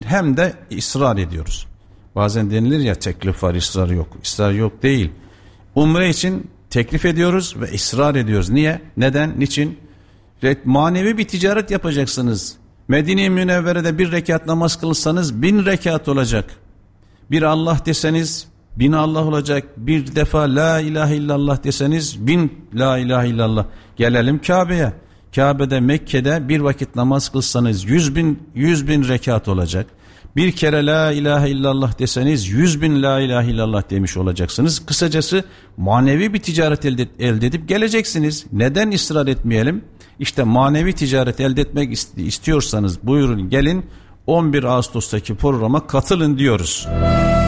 hem de ısrar ediyoruz. Bazen denilir ya teklif var, ısrar yok. Israr yok değil. Umre için teklif ediyoruz ve ısrar ediyoruz. Niye? Neden? Niçin? Manevi bir ticaret yapacaksınız. Medine-i Münevvere'de 1 rekat namaz kılsanız 1000 rekat olacak. Bir Allah deseniz 1000 Allah olacak. Bir defa la ilahe illallah deseniz 1000 la ilahe illallah. Gelelim Kabe'ye. Kabe'de, Mekke'de bir vakit namaz kılsanız 100 bin rekat olacak. Bir kere la ilahe illallah deseniz 100.000 la ilahe illallah demiş olacaksınız. Kısacası manevi bir ticaret elde edip geleceksiniz. Neden ısrar etmeyelim? İşte manevi ticaret elde etmek istiyorsanız buyurun gelin 11 Ağustos'taki programa katılın diyoruz.